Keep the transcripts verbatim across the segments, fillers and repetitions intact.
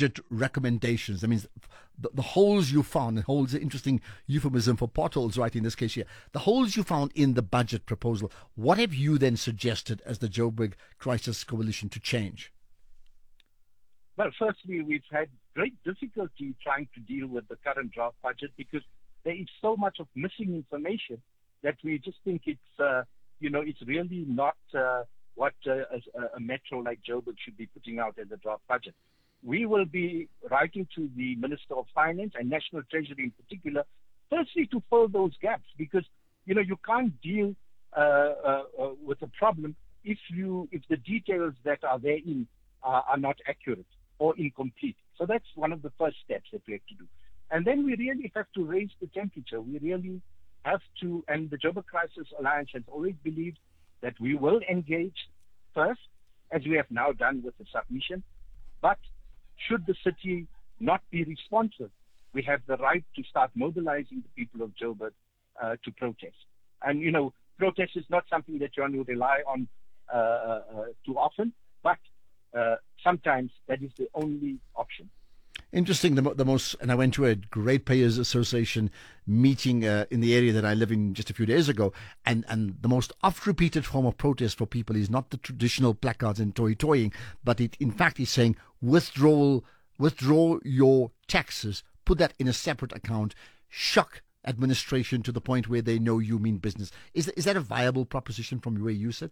budget recommendations. That means the, the holes you found, and holes are interesting euphemism for potholes, right, in this case here. The holes you found in the budget proposal, what have you then suggested as the Joburg Crisis Coalition to change? Well, firstly, we've had great difficulty trying to deal with the current draft budget because there is so much of missing information that we just think it's, uh, you know, it's really not uh, what uh, a, a metro like Joburg should be putting out as a draft budget. We will be writing to the Minister of Finance and National Treasury in particular, firstly to fill those gaps because, you know, you can't deal uh, uh, uh, with a problem if you if the details that are therein uh, are not accurate or incomplete. So that's one of the first steps that we have to do. And then we really have to raise the temperature. We really have to, and the Joburg Crisis Alliance has always believed that we will engage first, as we have now done with the submission. But should the city not be responsive, we have the right to start mobilizing the people of Joburg uh, to protest. And, you know, protest is not something that you want to rely on uh, uh, too often, but uh, sometimes that is the only option. Interesting. The, the most, and I went to a Great Payers Association meeting uh, in the area that I live in just a few days ago, and, and the most oft-repeated form of protest for people is not the traditional placards and toy-toying, but it in fact is saying withdrawal, withdraw your taxes, put that in a separate account, shock administration to the point where they know you mean business. Is is that a viable proposition from where you sit?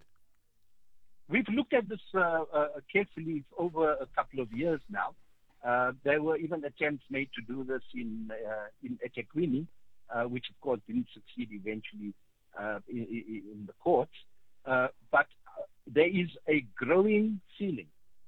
We've looked at this uh, uh, carefully over a couple of years now. Uh, there were even attempts made to do this in uh, in eThekwini, uh, which of course didn't succeed eventually uh, in, in the courts. Uh, but uh, there is a growing feeling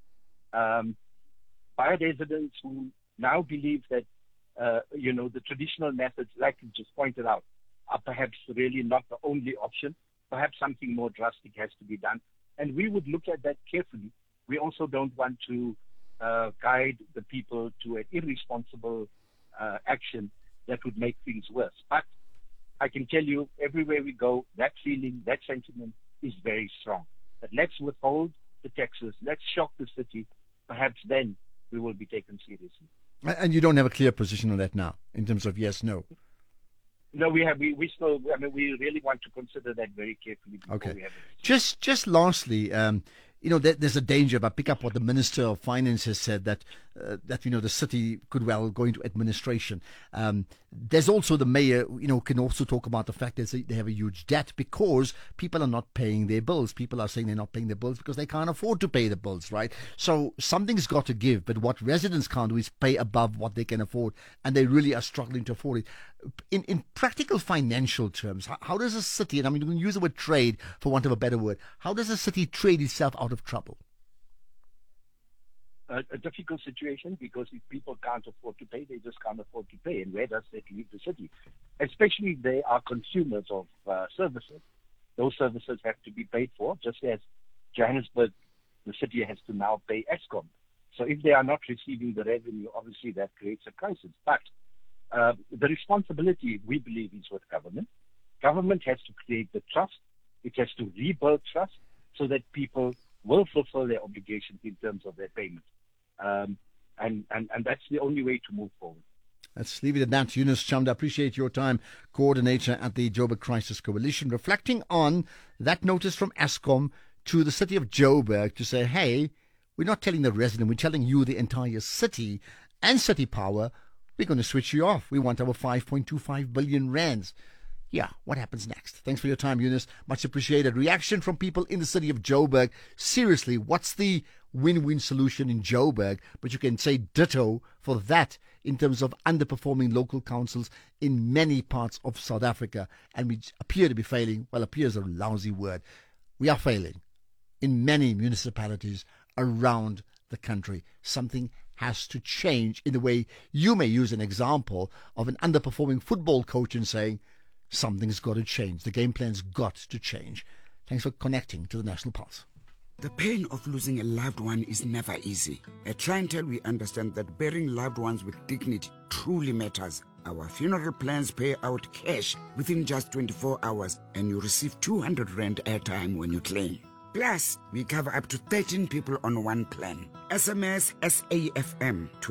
um, by residents who now believe that uh, you know the traditional methods, like you just pointed out, are perhaps really not the only option. Perhaps something more drastic has to be done, and we would look at that carefully. We also don't want to Uh, guide the people to an irresponsible uh, action that would make things worse. But I can tell you, everywhere we go, that feeling, that sentiment is very strong. But let's withhold the taxes, let's shock the city. Perhaps then we will be taken seriously. And you don't have a clear position on that now, in terms of yes, no? No, we have. We, we still. I mean, we really want to consider that very carefully before okay. we have it. Just, just lastly, um, you know, there, there's a danger. If I pick up what the Minister of Finance has said, that uh, that you know the city could well go into administration. Um, there's also the mayor, you know, can also talk about the fact that they have a huge debt because people are not paying their bills. People are saying they're not paying their bills because they can't afford to pay the bills, right? So something's got to give. But what residents can't do is pay above what they can afford, and they really are struggling to afford it. In in practical financial terms, how, how does a city, and I'm going to use the word trade for want of a better word, how does a city trade itself out of trouble? A, a difficult situation, because if people can't afford to pay, they just can't afford to pay. And where does that leave the city? Especially if they are consumers of uh, services. Those services have to be paid for, just as Johannesburg, the city has to now pay Eskom. So if they are not receiving the revenue, obviously that creates a crisis. But uh, the responsibility, we believe, is with government. Government has to create the trust. It has to rebuild trust so that people will fulfill their obligations in terms of their payment. Um, and, and, and that's the only way to move forward. Let's leave it at that. Eunice Chamda, appreciate your time, coordinator at the Joburg Crisis Coalition, reflecting on that notice from Eskom to the city of Joburg to say, hey, we're not telling the resident, we're telling you, the entire city and city power, we're going to switch you off. We want our five point two five billion rands. Yeah, what happens next? Thanks for your time, Eunice. Much appreciated. Reaction from people in the city of Joburg. Seriously, what's the win-win solution in Joburg? But you can say ditto for that in terms of underperforming local councils in many parts of South Africa. And we appear to be failing. Well, appear is a lousy word. We are failing in many municipalities around the country. Something has to change in the way you may use an example of an underperforming football coach and saying, something's got to change. The game plan's got to change. Thanks for connecting to the National Pulse. The pain of losing a loved one is never easy. At Clientele, we understand that burying loved ones with dignity truly matters. Our funeral plans pay out cash within just twenty-four hours, and you receive two hundred rand airtime when you claim. Plus, we cover up to thirteen people on one plan. S M S S A F M to